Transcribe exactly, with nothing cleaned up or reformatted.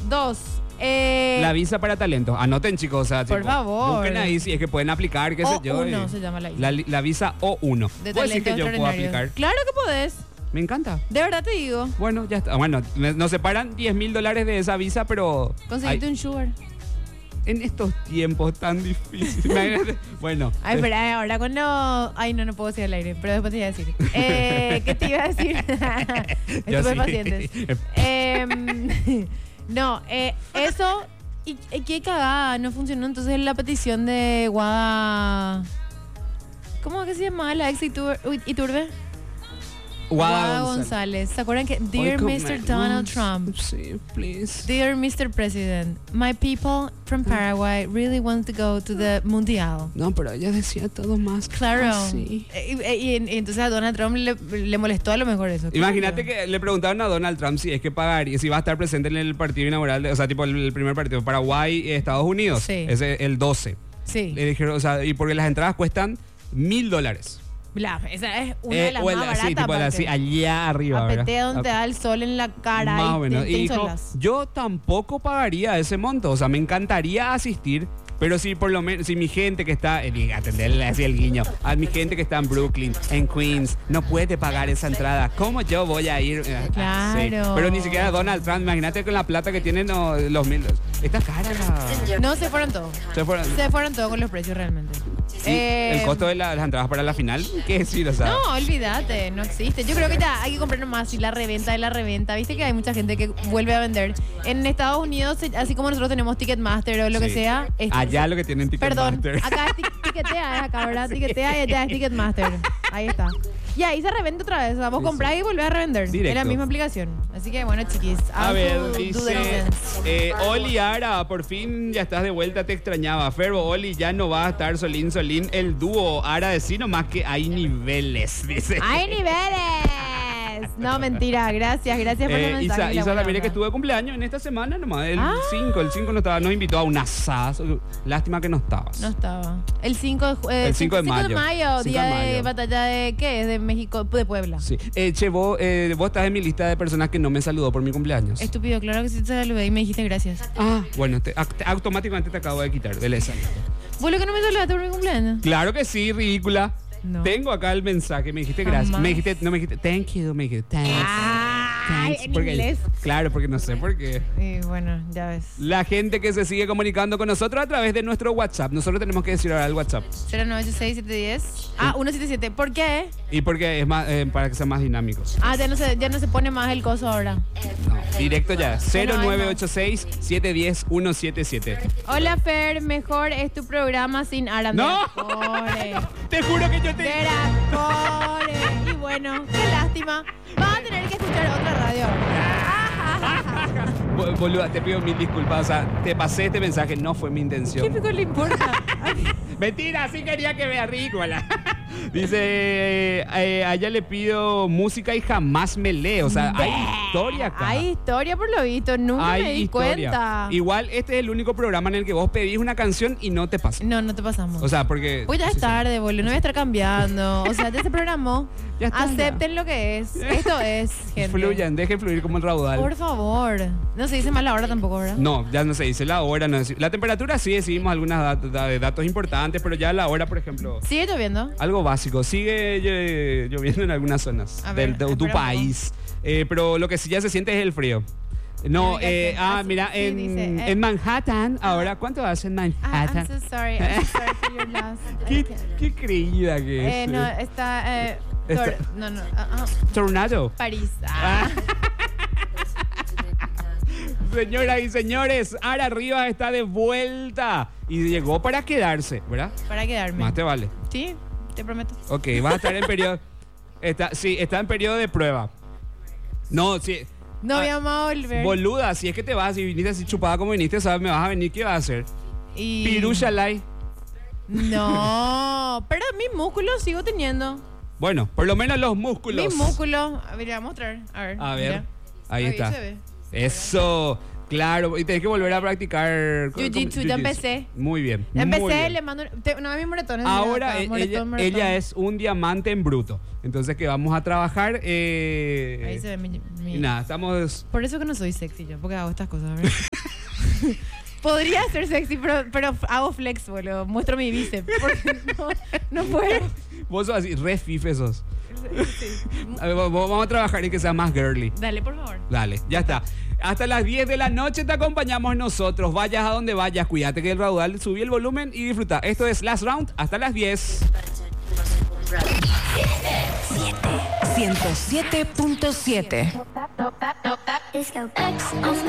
Dos. Eh, La visa para talentos. Anoten, chicos. O sea, por tipo, favor. busquen ahí si es que pueden aplicar, qué sé yo. O uno y- se llama la visa. La, li- la visa O uno. De ¿Puedo decir talentos que yo puedo extraordinarios. aplicar? Claro que podés. Me encanta. De verdad te digo. Bueno, ya está. Bueno, me- nos separan diez mil dólares de esa visa, pero... Conseguiste ay, un sugar. en estos tiempos tan difíciles. Imagínate. Bueno. Ay, eh, espera, ahora cuando... Ay, no, no puedo decir al aire, pero después te iba a decir. Eh, ¿Qué te iba a decir? yo Estupefacientes. sí. Em, no, eh, eso... Y, y qué cagada, no funcionó entonces la petición de Guada... ¿Cómo es que se llama la ex Itur- Uy, Iturbe? Guada Guada González. González. ¿Se acuerdan que Dear Hoy mister come- Donald Mm, Trump, Sí, please. Dear mister President, my people from Paraguay really want to go to the Mundial. No, pero ella decía todo más. Claro. así. Eh, Y, y- y entonces a Donald Trump le, le molestó a lo mejor eso. Imagínate que le preguntaron a Donald Trump si es que pagaría, si va a estar presente en el partido inaugural, de- o sea, tipo el, el primer partido, Paraguay, eh, Estados Unidos. Sí. Ese, el doce. Sí. Le dijeron, o sea, y porque las entradas cuestan mil dólares. Bla, esa es una Eh, de las o el- más baratas. sí, tipo el- así, aparte. allá arriba. ¿verdad? Apetea donde te da el sol en la cara. Más y o menos. te- Y te dijo, insolas. yo tampoco pagaría ese monto. O sea, me encantaría asistir. Pero si por lo menos, si mi gente que está, eh, atenderle así el guiño, a mi gente que está en Brooklyn, en Queens, no puede pagar esa entrada, ¿cómo yo voy a ir? Eh, Claro. sí. Pero ni siquiera Donald Trump, imagínate con la plata que tienen no, los mil. Está cara la... No, se fueron todos. Se fueron- Se fueron todos con los precios realmente. Sí, Eh, el costo de la- las entradas para la final, ¿qué decir? O sea, No, olvídate, no existe. Yo creo que ya hay que comprar nomás y la reventa de la reventa. Viste que hay mucha gente que vuelve a vender. En Estados Unidos, así como nosotros tenemos Ticketmaster o lo que sí. sea. es- Allá lo que tienen Perdón, Ticketmaster. acá es tic- Ticketea, es acá, ¿verdad? Ticketea y allá es Ticketmaster. Ahí está. Y ahí se revende otra vez. O sea, vos Sí, comprás sí. y volvés a revender. En la Directo. misma aplicación. Así que bueno, chiquis. A hagan ver, su due dice diligence. eh, Oli Ara, por fin ya estás de vuelta, te extrañaba. Ferbo, Oli, ya no va a estar Solín Solín. El dúo Ara, decir nomás que hay niveles, dice. ¡Hay niveles! No, mentira. Gracias, gracias por el Eh, mensaje. Isa, y la Isa buena Ramírez, que onda. estuvo de cumpleaños en esta semana nomás, el Ah. cinco, el cinco nos, estaba, nos invitó a un asado. Lástima que no estabas. No estaba. El cinco de, ju- eh, El cinco de mayo. mayo, cinco día de de, mayo. batalla de ¿qué? Es de México, de Puebla. Sí. Eh, che, vos, eh, vos estás en mi lista de personas que no me saludó por mi cumpleaños. Estúpido, claro que sí te saludé y me dijiste gracias. Ah, bueno, te- act- automáticamente te acabo de quitar de esa. ¿Vos lo que no me saludaste por mi cumpleaños? Claro que sí, ridícula. No. Tengo acá el mensaje, me dijiste gracias. Jamás. Me dijiste, no me dijiste, thank you, me dijiste, thanks. Ay, thanks, en porque- inglés. Claro, porque no sé por qué. Y bueno, ya ves. La gente que se sigue comunicando con nosotros a través de nuestro WhatsApp. Nosotros tenemos que decir ahora el WhatsApp. cero nueve ocho seis siete uno cero. Ah, uno siete siete. ¿Por qué? Y porque es más, eh, para que sean más dinámicos. Ah, ya no se, ya no se pone más el coso ahora. No, directo ya. cero hay nueve más. ocho seis siete uno cero uno siete siete. Hola Fer, mejor es tu programa sin Aram. ¡No! Core. Te juro que yo te... Veracore. Y bueno, qué lástima. Vas a tener que escuchar otra radio. Bo- Boluda, te pido mil disculpas. O sea, te pasé este mensaje, no fue mi ¿Qué intención. pico le importa? Mentira, sí quería que vea ridícula. Dice, eh, eh, allá le pido música y jamás me lee. O sea, hay historia acá. Hay historia por lo visto, nunca Hay me di historia. cuenta. Igual este es el único programa en el que vos pedís una canción y no te pasa. No, no te pasamos. O sea, porque... Pues ya es tarde, boludo, no voy a estar cambiando. O sea, ya se programó. Ya está, Acepten lo que es. Esto es, gente. Fluyan, dejen fluir como el raudal. Por favor. No se dice mal la hora tampoco, ¿verdad? No, ya no se dice la hora, no se- la temperatura sí decidimos algunos dat- da- datos importantes, pero ya la hora, por ejemplo, ¿Sigue lloviendo? algo básico. Sigue llo- lloviendo en algunas zonas A ver, del- de tu espera un país, Eh, pero lo que sí ya se siente es el frío. No, Ya, ya eh, sé. ah, Ah, sí, mira, sí, en, dice, eh. en Manhattan, ahora, ¿cuánto hace en Ah, I'm Manhattan? so sorry. I'm so sorry for your loss. ¿Qué, qué creída que Eh, es? no, está... Eh, Está- Tor- no, no. ah, ah, Tornado. París. Ah. Señoras y señores, Ara Rivas está de vuelta y llegó para quedarse, ¿verdad? Para quedarme. Más te vale. Sí, te prometo. Ok, vas a estar en periodo. Está, sí, está en periodo de prueba. No, sí. No Ah, vamos a volver. Boluda, si es que te vas, si viniste así chupada como viniste, ¿sabes? Me vas a venir, ¿qué vas a hacer? y... Pirushalay. No, pero mis músculos sigo teniendo. Bueno, por lo menos los músculos. Mis músculos. A ver, voy a mostrar. A ver. A ver, mira. ahí Ahí está. se ve. Eso, claro. Y tenés que volver a practicar. con- Jiu-jitsu, con- ya jiu-jitsu. empecé. Muy bien. muy Empecé, bien. le mando... Te, no, mis moretones. Ahora mira, e- moretón, ella, moretón. ella es un diamante en bruto. Entonces que vamos a trabajar. Eh, Ahí se ve mi... mi- y nada, estamos. Por eso que no soy sexy yo, porque hago estas cosas, ¿verdad? Podría ser sexy, pero, pero hago flex, boludo. Muestro mi bíceps. Porque no, no puedo. Vos sos así, re fife sos. Sí. A ver, vamos vamos a trabajar en que sea más girly. Dale, por favor. Dale, ya está. Hasta las diez de la noche te acompañamos nosotros. Vayas a donde vayas, cuídate que el raudal, subí el volumen y disfruta. Esto es Last Round, hasta las diez. ciento siete punto siete.